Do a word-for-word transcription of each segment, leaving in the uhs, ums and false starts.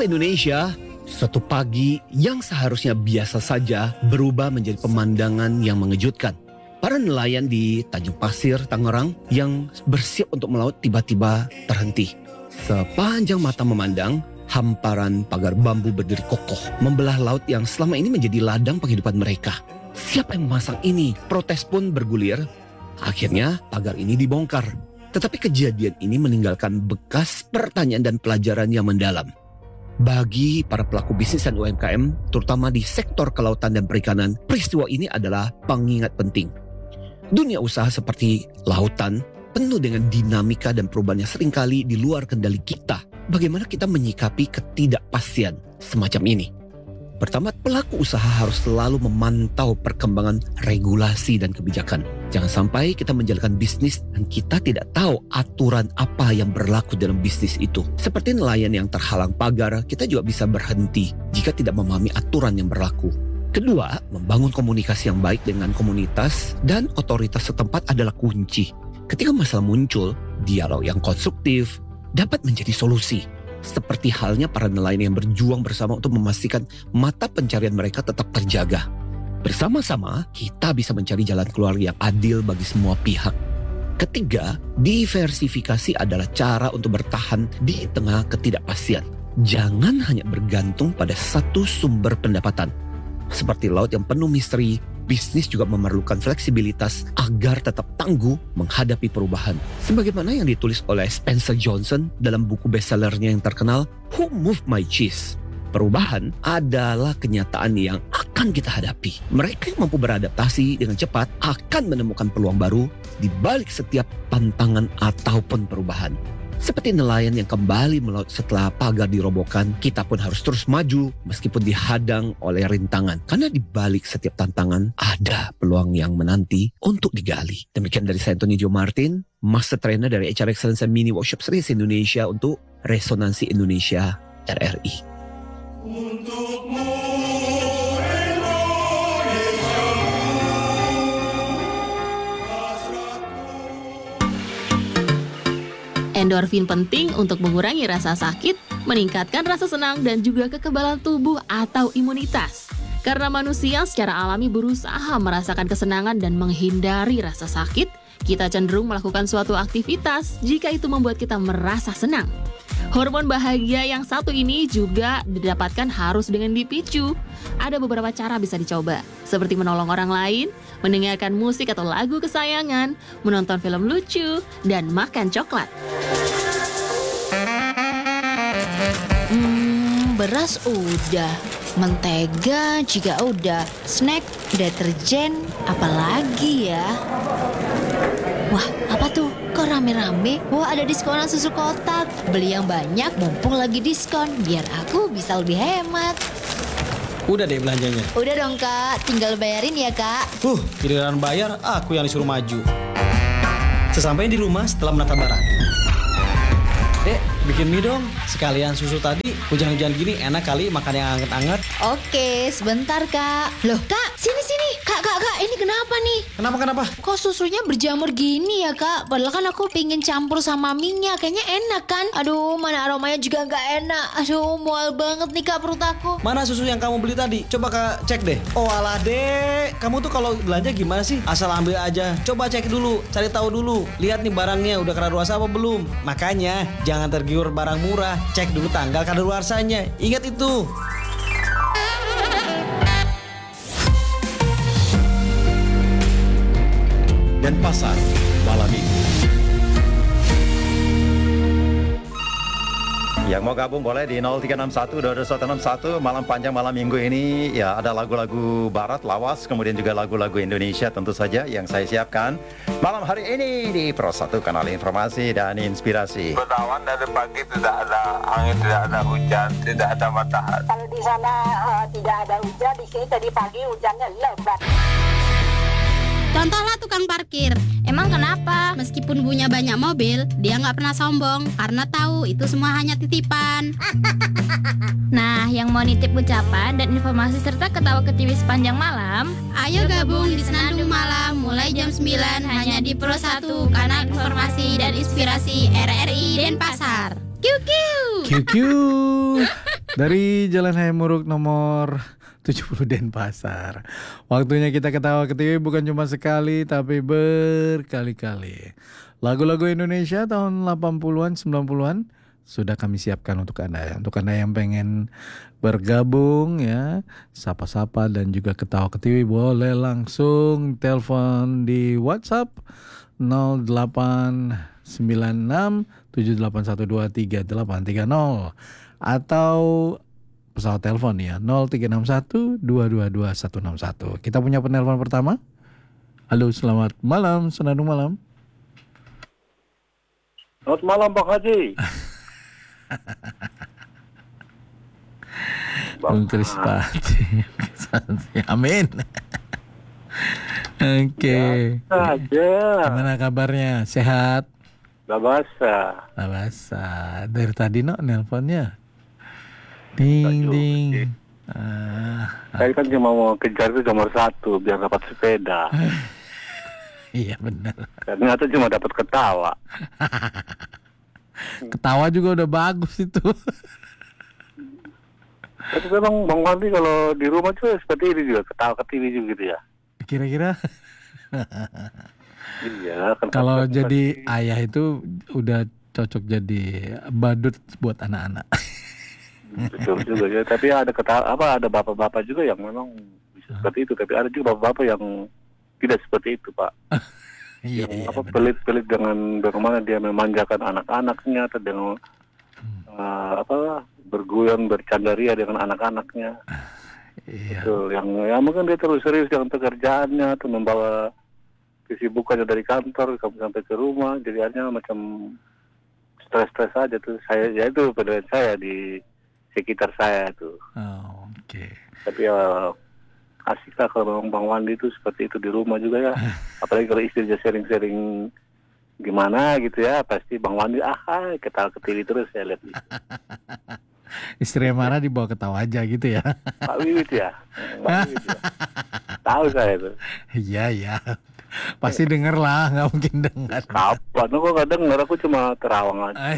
Indonesia, suatu pagi yang seharusnya biasa saja berubah menjadi pemandangan yang mengejutkan. Para nelayan di Tanjung Pasir, Tangerang yang bersiap untuk melaut tiba-tiba terhenti. Sepanjang mata memandang, hamparan pagar bambu berdiri kokoh membelah laut yang selama ini menjadi ladang penghidupan mereka. Siapa yang memasang ini? Protes pun bergulir. Akhirnya pagar ini dibongkar. Tetapi kejadian ini meninggalkan bekas pertanyaan dan pelajaran yang mendalam. Bagi para pelaku bisnis dan U M K M, terutama di sektor kelautan dan perikanan, peristiwa ini adalah pengingat penting. Dunia usaha seperti lautan penuh dengan dinamika dan perubahan yang seringkali di luar kendali kita. Bagaimana kita menyikapi ketidakpastian semacam ini? Pertama, pelaku usaha harus selalu memantau perkembangan regulasi dan kebijakan. Jangan sampai kita menjalankan bisnis dan kita tidak tahu aturan apa yang berlaku dalam bisnis itu. Seperti nelayan yang terhalang pagar, kita juga bisa berhenti jika tidak memahami aturan yang berlaku. Kedua, membangun komunikasi yang baik dengan komunitas dan otoritas setempat adalah kunci. Ketika masalah muncul, dialog yang konstruktif dapat menjadi solusi. Seperti halnya para nelayan yang berjuang bersama untuk memastikan mata pencarian mereka tetap terjaga. Bersama-sama, kita bisa mencari jalan keluar yang adil bagi semua pihak. Ketiga, diversifikasi adalah cara untuk bertahan di tengah ketidakpastian. Jangan hanya bergantung pada satu sumber pendapatan. Seperti laut yang penuh misteri, bisnis juga memerlukan fleksibilitas agar tetap tangguh menghadapi perubahan. Sebagaimana yang ditulis oleh Spencer Johnson dalam buku bestsellernya yang terkenal, Who Moved My Cheese? Perubahan adalah kenyataan yang akan kita hadapi. Mereka yang mampu beradaptasi dengan cepat akan menemukan peluang baru di balik setiap tantangan ataupun perubahan. Seperti nelayan yang kembali melaut setelah pagar dirobohkan, kita pun harus terus maju meskipun dihadang oleh rintangan. Karena di balik setiap tantangan ada peluang yang menanti untuk digali. Demikian dari saya, Anthony Joe Martin, Master Trainer dari H R Excellence and Mini Workshop Series Indonesia untuk Resonansi Indonesia R R I. Untukmu endorfin penting untuk mengurangi rasa sakit, meningkatkan rasa senang, dan juga kekebalan tubuh atau imunitas. Karena manusia secara alami berusaha merasakan kesenangan dan menghindari rasa sakit, kita cenderung melakukan suatu aktivitas jika itu membuat kita merasa senang. Hormon bahagia yang satu ini juga didapatkan harus dengan dipicu. Ada beberapa cara bisa dicoba, seperti menolong orang lain, mendengarkan musik atau lagu kesayangan, menonton film lucu, dan makan coklat. Hmm, beras udah, mentega juga udah, snack, deterjen, apalagi ya? Wah, apa tuh? Kok rame-rame? Wah, ada diskonan susu kotak. Beli yang banyak mumpung lagi diskon, biar aku bisa lebih hemat. Udah deh belanjanya. Udah dong kak, tinggal bayarin ya kak. Huh, giliran bayar aku yang disuruh maju. Sesampainya di rumah setelah menata barang. Dek, bikin mie dong. Sekalian susu tadi, hujan-hujan gini enak kali makan yang anget-anget. Oke, sebentar kak. Loh kak, sini-sini. Kak, kak, kak, ini kenapa nih? Kenapa, kenapa? Kok susunya berjamur gini ya kak? Padahal kan aku pengen campur sama minyak. Kayaknya enak kan? Aduh, mana aromanya juga gak enak. Aduh, mual banget nih kak perut aku. Mana susu yang kamu beli tadi? Coba kak cek deh. Oh alah dek, kamu tuh kalau belanja gimana sih? Asal ambil aja. Coba cek dulu, cari tahu dulu. Lihat nih barangnya udah kadaluarsa apa belum. Makanya jangan tergiur barang murah. Cek dulu tanggal kadaluarsanya. Ingat itu. Dan pasar malam minggu. Yang mau gabung boleh di nol tiga enam satu dua dua satu enam satu. Malam panjang malam minggu ini ya ada lagu-lagu barat lawas, kemudian juga lagu-lagu Indonesia tentu saja yang saya siapkan malam hari ini di Pro satu Kanal Informasi dan Inspirasi. Bertawan dari pagi tidak ada angin, tidak ada hujan, tidak ada matahari. Kalau di sana uh, tidak ada hujan, di sini tadi pagi hujannya lebat. Contohlah tukang parkir. Emang kenapa? Meskipun punya banyak mobil, dia nggak pernah sombong karena tahu itu semua hanya titipan. Nah, yang mau nitip ucapan dan informasi serta ketawa ketiwi sepanjang malam, ayo gabung di Senandung Malam mulai jam sembilan hanya di Pro satu Kanal Informasi dan Inspirasi R R I Denpasar. Kiu kiu. Kiu kiu. Dari Jalan Hayamuruk nomor tujuh puluh Denpasar. Waktunya kita ketawa ketiwi bukan cuma sekali tapi berkali-kali. Lagu-lagu Indonesia tahun delapan puluhan, sembilan puluhan sudah kami siapkan untuk Anda. Untuk Anda yang pengen bergabung ya, sapa-sapa dan juga ketawa ketiwi boleh langsung telepon di WhatsApp nol delapan sembilan enam tujuh delapan satu dua tiga delapan tiga nol atau pesawat telepon ya nol tiga enam satu dua dua dua satu enam satu. Kita punya penelpon pertama. Halo, selamat malam, Senandung malam. Selamat malam Bang Haji. Bung Krispati. Amin. Oke. Aja. Gimana kabarnya? Sehat? Gak basah. Gak basah. Dari tadi no nelponnya. Ding ding. Ah, Saya kan cuma mau kejar itu nomor satu biar dapat sepeda. iya benar. Ternyata cuma dapat ketawa. Ketawa juga udah bagus itu. Tapi memang Bang Wandi kalau di rumah juga seperti ini juga ketawa ketiwi juga gitu ya. Kira-kira Iya. Kan kalau kan- jadi ayah itu udah cocok jadi badut buat anak-anak. Betul juga ya. Tapi ada ketawa apa ada bapak-bapak juga yang memang bisa seperti itu. Tapi ada juga bapak-bapak yang tidak seperti itu Pak. Iya, yang iya, apa benar. pelit-pelit dengan bagaimana dia memanjakan anak-anaknya atau dengan uh, apa berguyon bercandaria dengan anak-anaknya. Iya. Betul. Yang ya mungkin dia terus serius dengan pekerjaannya atau membawa kesibukannya dari kantor kamu sampai ke rumah jadinya macam stres-stres aja tuh. Saya ya itu penilaian saya di sekitar saya tuh. Oh, oke. Okay. Tapi ya asik lah kalau memang Bang Wandi itu seperti itu di rumah juga ya. Apalagi kalau istrinya sering-sering gimana gitu ya, pasti Bang Wandi ah hai, ketawa ketiri terus saya lihat. Istri yang marah dibawa ketawa aja gitu ya. Pak Wiwit ya. Pak Wiwit ya. Tahu saya itu. Iya iya. Pasti denger lah, nggak mungkin dengar. Kapan? Kok nggak denger? Aku cuma terawang aja.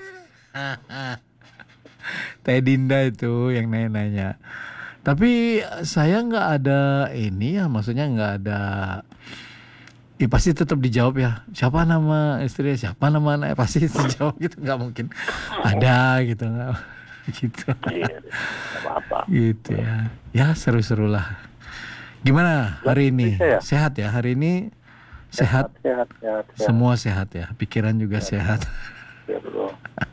Teh Dinda itu yang nanya-nanya. Tapi saya nggak ada ini ya, maksudnya nggak ada. Ya pasti tetap dijawab ya. Siapa nama istrinya? Siapa nama anaknya? Pasti dijawab gitu, nggak mungkin ada gitu nggak gitu. Iya, nggak apa-apa. Gitu ya. Ya seru-seru lah. Gimana hari ini? Bisa ya? Sehat ya hari ini? Sehat? Sehat, sehat, sehat. Semua sehat ya. Pikiran juga sehat. Ya, betul.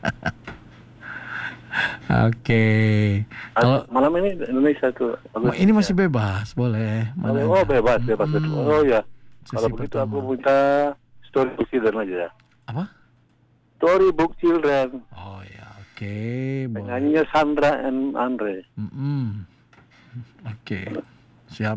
Oke. Kalau malam ini Indonesia tuh. Ma- ini masih bebas, boleh. Mana Oh, aja. bebas, bebas Hmm. betul. Oh ya. Sesi Kalau begitu pertama. aku minta storybook children aja ya. Apa? Storybook children. Oh ya, oke. boleh. Penyanyinya Sandra and Andre. Mm-mm. Oke. Siap.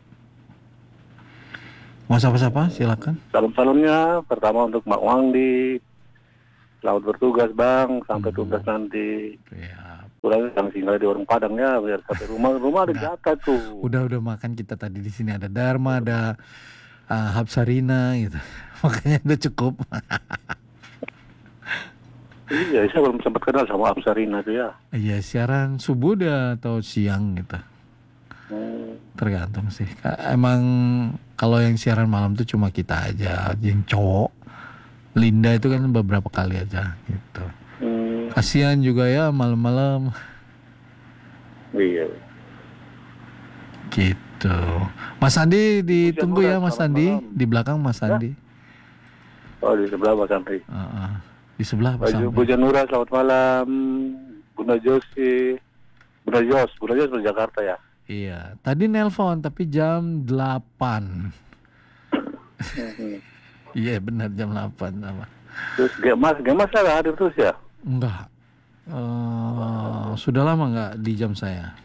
Mau sapa-sapa? Silakan. Salam-salamnya pertama untuk Mak Wangdi. Selamat bertugas Bang, sampai Hmm. tugas nanti. Ya. Pulang yang tinggal di warung Padang ya, biar sampai rumah rumah ada jatah tuh. Udah udah makan kita tadi di sini ada Dharma, ada uh, Hapsarina gitu. Makanya udah cukup. Iya, saya belum sempat kenal sama Absarina tuh ya. Iya, siaran subuh dah atau siang gitu. Hmm. Tergantung sih. Ka- Emang kalau yang siaran malam tuh cuma kita aja, yang cowok. Linda itu kan beberapa kali aja gitu. Hmm. Kasihan juga ya malam-malam Iya. gitu. Mas Andi ditunggu Hujan ya murah, Mas selamat Andi malam. di belakang Mas Ya. Andi. Oh di sebelah Mas Andri. Uh-uh. Di sebelah Mas Baju Andi. Bu Janura selamat malam. Bunda Josi. Bunda Jos, Bunda Jos dari Jakarta ya. Iya, tadi nelpon tapi jam delapan. Hmm. Iya benar jam delapan sama. Terus Gemas, Gemas ada hadir terus ya? Enggak. Eh, sudah lama enggak di jam saya.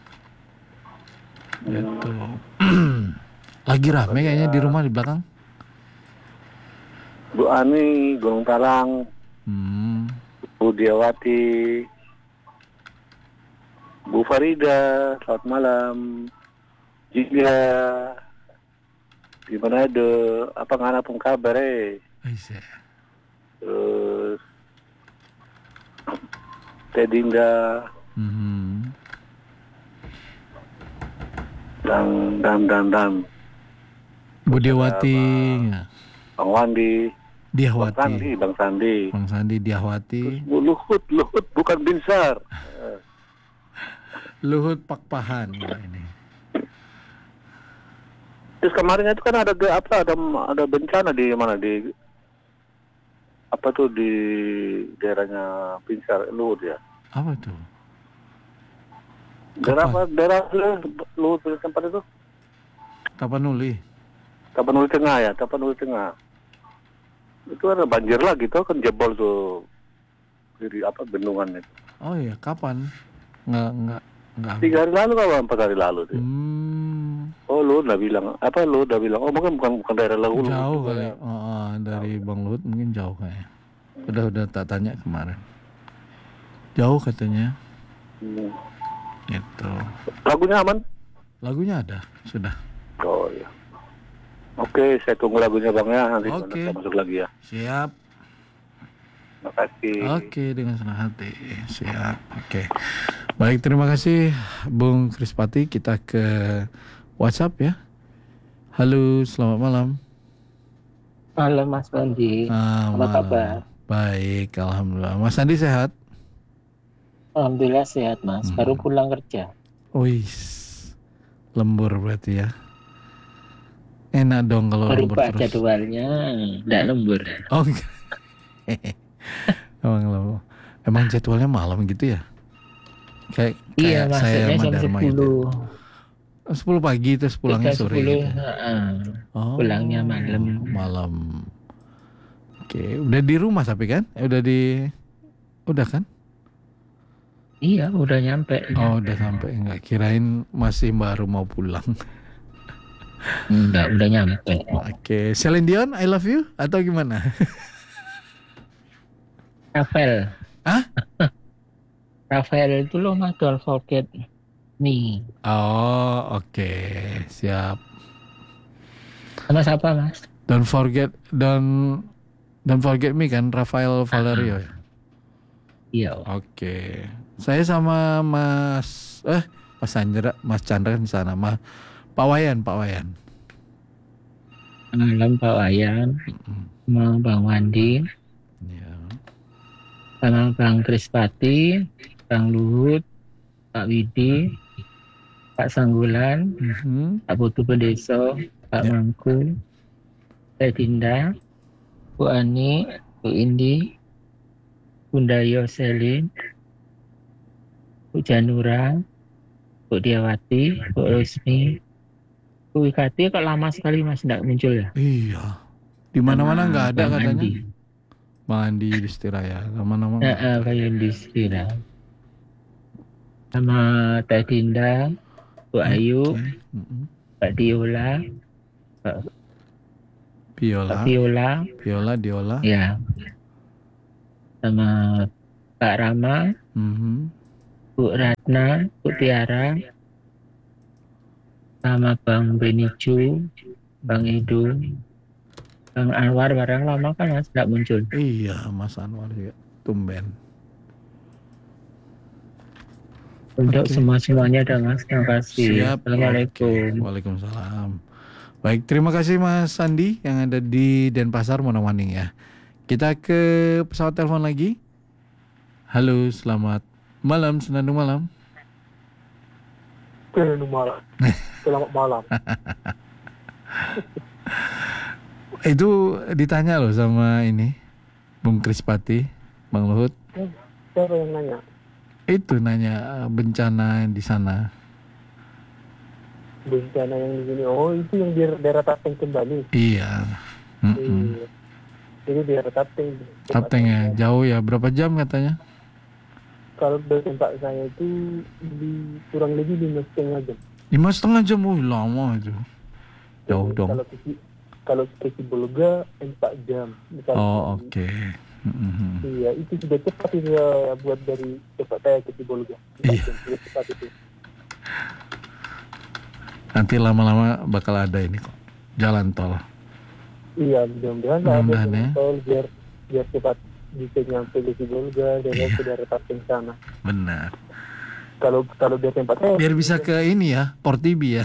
Gitu. Lagi rame kayaknya di rumah di belakang. Bu Ani, Gunung Talang, Hmm. Bu Diawati, Bu Farida, selamat malam. Juga di Manado, apa ngana pun kabar eh. Aisyah. Terus Teh Dinda, Mhm. dan dan dan dan Budiawati, ya. Bang Wandi, Bang Diahwati, Sandi, Bang Sandi, Bang Sandi, Diahwati, Luhut, Luhut bukan Binsar. Luhut Pakpahan ya ini. Terus kemarin itu kan ada ge- apa ada ada bencana di mana di apa tuh di daerahnya Binsar Luhut ya. Apa tuh? Daerah apa? Daerah Luhut tempat itu? Tapanuli. Tapanuli Tengah ya, Tapanuli Tengah. Itu ada banjir lagi tuh kan jebol tuh di apa bendungan itu. Oh iya, kapan? Nggak nggak nggak. Tiga hari lalu apa empat hari lalu tuh. Hmm, Oh lu udah bilang apa lu udah bilang oh mungkin bukan bukan daerah Luhut. jauh kali. Oh, oh, dari Bang Luhut mungkin jauh kayaknya. Udah udah tak tanya kemarin. Jauh katanya. Hmm. Itu. Lagunya aman? Lagunya ada, sudah. Oh iya. Oke, saya tunggu lagunya Bang ya nanti Oke. saya masuk lagi ya. Siap. Terima kasih. Oke, dengan senang hati. Siap. Oke. Baik, terima kasih Bung Krispati. Kita ke WhatsApp ya. Halo, selamat malam. Halo Mas Bandi. Ah, Apa malam. kabar? Baik, alhamdulillah. Mas Andi sehat? Alhamdulillah sehat Mas. Hmm. Baru pulang kerja. Wih, lembur berarti ya. Enak dong kalau lembur Berubah terus. jadwalnya, enggak lembur. Oh, enggak. Emang lembur. Emang jadwalnya malam gitu ya? Kayak, Iya, kayak saya maksudnya sama jam Dharma sepuluh. gitu. Oh, sepuluh pagi terus pulangnya Jam sore sepuluh, gitu. heeh. Oh, Pulangnya malam. Malam. Oke, udah di rumah tapi kan? Eh, udah di udah kan? Iya, udah nyampe. Oh, udah sampai. Enggak kirain masih baru mau pulang. Enggak, udah nyampe. Oke, Celine Dion, I love you atau gimana? Rafael. Hah? Rafael itu loh Mas, Don't Forget Me. Oh, oke, siap. Sama siapa Mas? Don't forget, don't don't forget me kan, Rafael Valerio. ya? Iya. Oke, saya sama Mas, eh Mas Chandra, Mas Chandra di sana, Mas Pak Wayan, Pak Wayan. Malam Pak Wayan, sama Bang Wandi, Ya. sama Bang Krispati, Bang Luhut, Pak Widi, Pak Sanggulan, Mhm. Pak Putu Pedeso, Pak Ya. Mangku, Teh Dinda, Bu Ani, Bu Indi, Bunda Yoselin, Bu Janura, Bu Diawati, Bu Rusmi, Bu Wikati. Kok lama sekali Mas tidak muncul ya? Iya, di mana-mana nggak ada Bang katanya. Andi. Bang Andi Distiraya, nama-nama. nggak Heeh, Pak Yundistira. Sama Teh Dinda, Bu Ayu, Mhm. Pak Diola, Pak Viola, Pak Viola, Viola, Diola. ya, sama Pak Rama, Mhm. Bu Ratna, Bu Tiara, sama Bang Benicu, Bang Edo, Bang Anwar. Barang lama kan Mas tidak muncul. Iya, Mas Anwar juga tumben. Untuk Oke. semua-semuanya dah Mas, terima kasih. Siap. Assalamualaikum. Oke. Waalaikumsalam. Baik, terima kasih Mas Sandi yang ada di Denpasar, Monomaning ya. Kita ke pesawat telepon lagi. Halo, selamat malam, senandung malam. Selamat malam. Selamat malam. Itu ditanya loh sama ini Bung Krispati, Bang Luhut. Siapa yang nanya? Itu nanya eh, bencana di sana. Bencana yang di sini. Oh, itu yang di daerah Tapeng kembali. Iya. Mm-mm. Iya. Jadi di daerah Tapeng. Tapteng ya, jauh ya. Berapa jam katanya? Kalau dari tempat saya itu di kurang lebih lima setengah jam. Lima setengah jam, wih lama itu. Jauh dong. Kalau ke kalau ke Sibolga empat jam. Misalnya. Oh oke. Mm-mm. Iya, itu sudah cepat itu ya, buat dari tempat saya ke Sibolga. Iya. Sudah cepat itu. Nanti lama-lama bakal ada ini kok, jalan tol. Iya, mudah-mudahan lah ada Mudah-mudahan ya. jalan tol biar biar cepat bisa nyampe ke Sibolga dan ke daerah Tapeng sana. Benar. Kalau kalau biar tempat saya. Biar bisa ke ini ya, Port T V ya.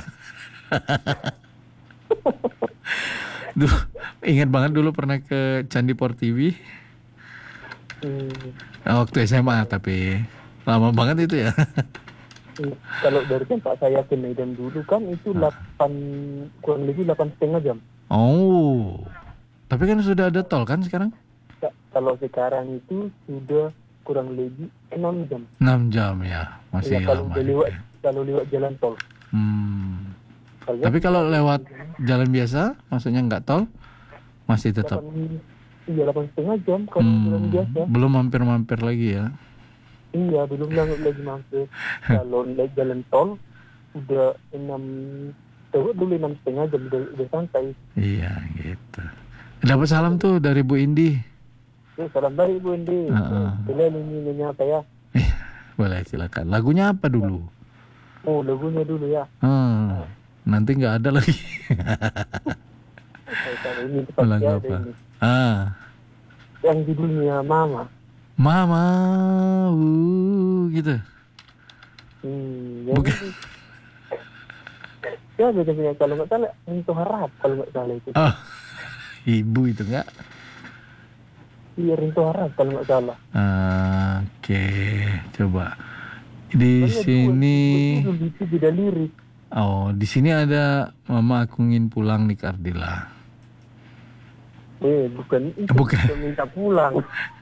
Dulu, ingat banget dulu pernah ke Candi Port T V. Hmm, Nah, waktu S M A tapi lama banget itu ya. hmm, kalau dari tempat saya ke Medan dulu kan itu delapan kurang lebih delapan setengah jam. Oh, tapi kan sudah ada tol kan sekarang? Ka- Kalau sekarang itu sudah kurang lebih enam jam. enam jam ya, masih Ya, kalau lama. udah lewat kalau lewat jalan tol. Hmm. Kalau Tapi kalau lewat jalan biasa, maksudnya nggak tol, masih tetap. delapan, iya delapan setengah jam kalau Hmm, jalan biasa. belum mampir-mampir lagi ya. Iya belum lagi lagi mampir. Kalau lewat jalan tol udah enam lewat dulu enam setengah jam udah, udah santai. Iya gitu. Dapat salam tuh dari Bu Indi. Ya, salam balik Bu Indi. Heeh. Boleh nyanyi apa ya? Boleh silakan. Lagunya apa dulu? Oh lagunya dulu ya. Hmm, nanti nggak ada lagi. Kalau ini tepat Lagu ada apa? ini. Ah, Yang judulnya Mama. Mama, uh, gitu. Hmm, yang Bukan. ini. Ya biasanya kalau nggak salah Rinto Harap kalau nggak salah itu. Oh, ibu itu nggak? Iya Rinto Harap kalau nggak salah. Ah, Oke, coba di Soalnya sini. dua- dua- itu beda lirik. Oh, di sini ada Mama aku ingin pulang nih Kardila. Eh bukan itu. Bukan. Bukan minta pulang.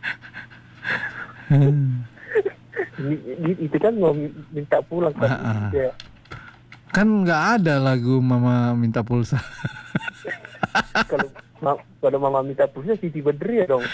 Ini- ini- itu kan mau minta pulang kan. Ah, ah. Ya. Kan nggak ada lagu Mama minta pulsa. Kalau ma- kalau mama minta pulsa Siti Badriah dong.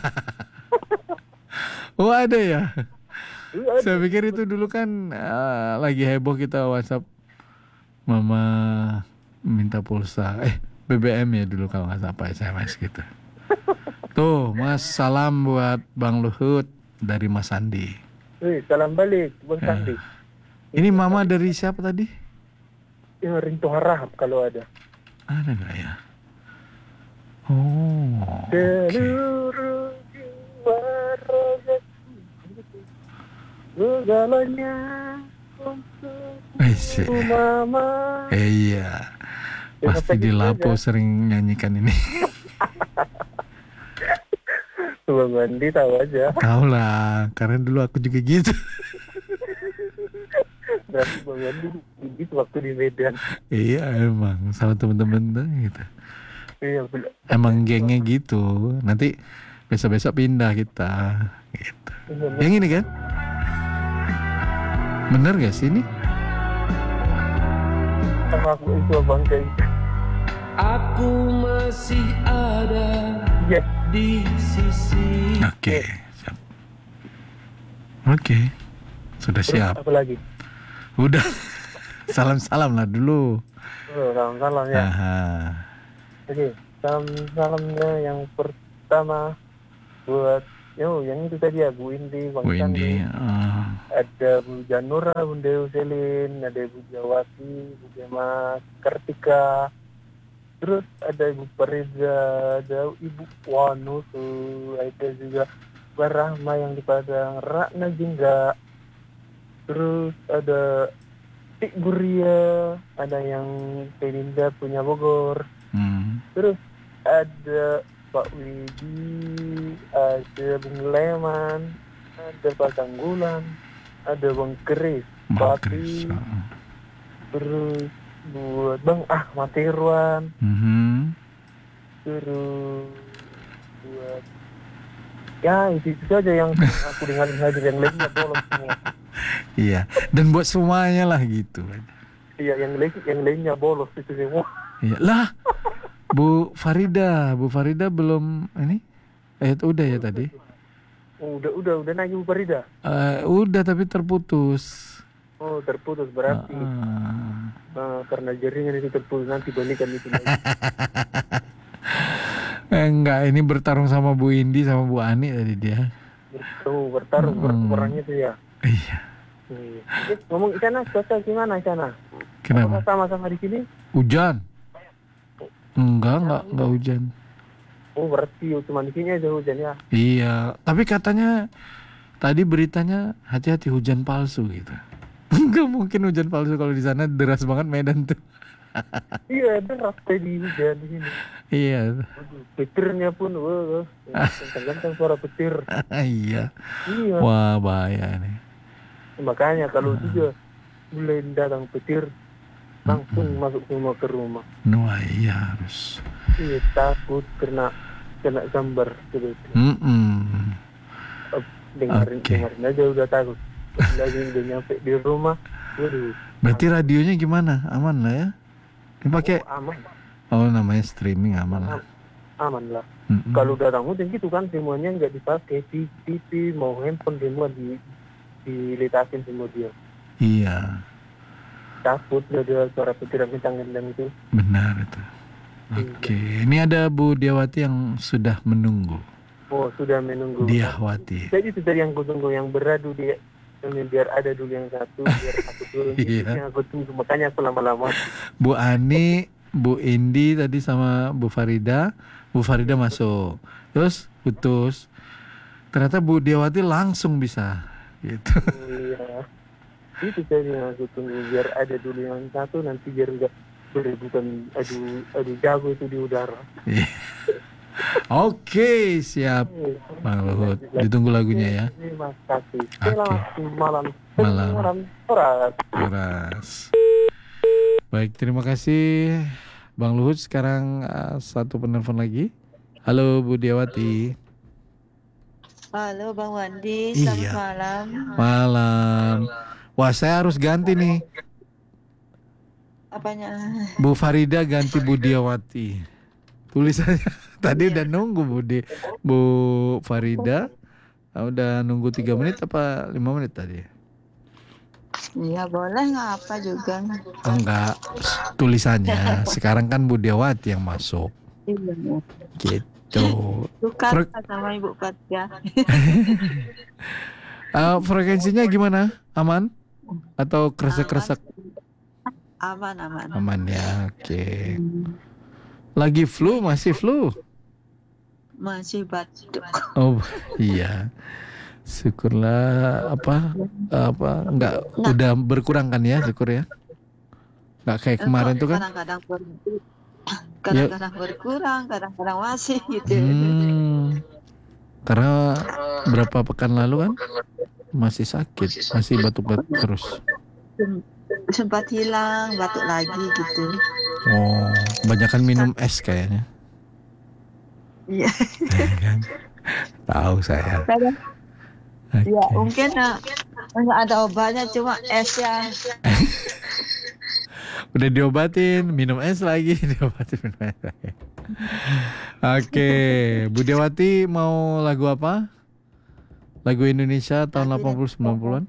Oh ada ya. Iya, ada. Saya pikir itu dulu kan ah, lagi heboh kita WhatsApp Mama minta pulsa. Eh B B M ya dulu kalau nggak salah, apa S M S gitu. Tuh Mas, salam buat Bang Luhut dari Mas Sandi. Eh, salam balik Bang Ya. Sandi. Ini Mama dari siapa tadi? Ya, Rinto Harap kalau ada. Ada nggak ya? Oh, oke. Seluruh jiwa ragaku segalanya untuk Eh, sih. Mama. Eh, iya. Ya, Pasti sampai di gitu Lapo aja. sering nyanyikan ini. Bang Wandi tahu aja. Tahu lah, karena dulu aku juga gitu. Berarti Bang Wandi begitu waktu di Medan. Iya emang sama temen-temen tuh gitu. Iya, bel- Emang gengnya gitu. Nanti besok-besok pindah kita. Gitu. iya, Yang ini kan? Bener gak sih ini? sama aku itu abang kayak Aku masih ada yes. di sisi. Oke, siap. Oke, sudah Terus siap. apa lagi? Udah. Salam-salam lah dulu. Oh, salam-salam ya. Aha. Oke, salam-salamnya yang pertama buat yo yang itu tadi ya Bu Indi, Bang Bu Indi. Sandi, ah. ada Bu Janura, Bunda Yuselin, ada Ibu Jawati, Bu Gema Kartika, terus ada Ibu Farida, ada Ibu Wanu tuh, ada juga Mbak Rahma yang di Padang, Rakna Jingga, terus ada Tik Guria, ada yang Pelinda punya Bogor, Hmm. terus ada Pak Widi, ada Bung Leman, ada Pak Tanggulan, ada Bang Keris, Bang Papi, terus buat Bang Ahmad Irwan, Mhm. terus buat ya itu, itu saja yang aku dengar hadir, yang lainnya bolos semua. Iya. Dan buat semuanya lah gitu. Iya yang lain yang lainnya bolos itu semua. Iya lah. Bu Farida, Bu Farida belum ini? Eh udah ya tadi? Udah udah udah nanya Bu Farida. Eh, udah tapi terputus. Oh terputus berarti. Ah. Nah, karena jaringan itu terputus nanti balikan itu lagi. Eh, enggak, ini bertarung sama Bu Indi sama Bu Ani tadi dia. Bertarung bertarung Hmm. berperang itu ya. Iya. Hmm. Eh, ngomong di sana cuaca gimana di sana? Kenapa? Apakah sama-sama di sini? Hujan? Enggak, enggak, enggak hujan. Oh berarti cuma di sini aja hujan ya. Iya, tapi katanya tadi beritanya hati-hati hujan palsu gitu. Enggak mungkin hujan palsu kalau di sana deras banget Medan tuh. Iya, deras tadi hujan di sini. Iya. Waduh, petirnya pun, wah, ganteng-ganteng suara petir. Iya. Iya. Wah bahaya nih. Makanya kalau juga mulai datang petir, langsung masuk semua ke rumah. Wah iya harus. Iya, takut kena kena gambar gitu. Mm-mm. Dengarin, Oke. dengarin aja udah takut. Lagi udah nyampe di rumah, waduh. Berarti radionya gimana? Aman lah ya? Ini pakai Oh, aman, oh namanya streaming aman lah. aman lah. Mm-mm. Kalau datang hujan gitu kan semuanya nggak dipakai, T V, mau handphone semua di diletakin semua dia. Iya, Takut ada suara petir yang kencang-kencang itu. benar itu. Oke, ini ada Bu Diawati yang sudah menunggu. Oh, sudah menunggu. Diawati. Jadi itu tadi yang aku tunggu, yang beradu dia. Biar ada dulu yang satu, biar aku turun. Iya. Itu yang aku tunggu, makanya aku lama-lama. Bu Ani, Bu Indi tadi sama Bu Farida. Bu Farida masuk. Terus putus. Ternyata Bu Diawati langsung bisa. Gitu. Oh, iya. Itu tadi yang aku tunggu, biar ada dulu yang satu, nanti biar enggak berebutan adu adu jago itu di udara. Oke, siap. Bang Luhut, ditunggu lagunya ya. Terima kasih. Selamat malam. Malam. Malam. Horas. Keras. Baik, terima kasih Bang Luhut. Sekarang uh, satu penelpon lagi. Halo Bu Diawati. Halo Bang Wandi, selamat Iya. malam. Malam. Wah, saya harus ganti nih. Apanya? Bu Farida ganti Bu Diawati. Tulisannya tadi udah nunggu Bu Di, Bu Farida. Ah, udah nunggu tiga menit apa lima menit tadi? Iya boleh, nggak apa juga. Enggak, tulisannya. Sekarang kan Bu Diawati yang masuk. Iya. Gitu. Suka Frek- sama Ibu Fatya. Ah, frekuensinya gimana? Aman? Atau kresek-kresek? Aman, aman. Aman ya, oke. Lagi flu, masih flu? Masih batuk. Oh iya, syukurlah apa apa enggak Nah. udah berkurang kan ya, syukur ya. Enggak kayak kemarin tuh kan. Kadang-kadang ber- kadang-kadang berkurang, kadang-kadang masih gitu. Hmm, karena berapa pekan lalu kan masih sakit, masih batuk-batuk terus. Sem- Sempat hilang, batuk lagi gitu. Oh, banyakan minum es kayaknya. Iya. Kan? Tahu saya. Kadang- Ya mungkin uh, nggak ada obatnya, cuma es ya. Udah diobatin, minum es lagi, diobatin minum es lagi. Oke, Bu Diawati mau lagu apa? Lagu Indonesia tahun delapan puluh sembilan puluhan?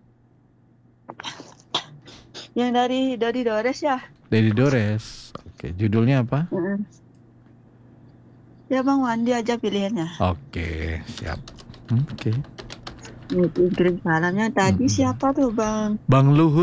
Yang dari dari Dores ya. Dari Dores. Oke, judulnya apa? Mm. Ya Bang Wandi aja pilihannya. Oke, siap. Hmm, Oke. Kirim salamnya tadi siapa tuh Bang? Bang Luhut.